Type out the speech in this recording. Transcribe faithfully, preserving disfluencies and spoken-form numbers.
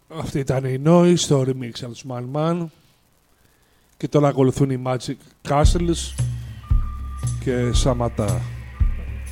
Αυτή ήταν η Noise, το remix από τους Man Man. Και τώρα ακολουθούν οι Magic Castles και Σαματά.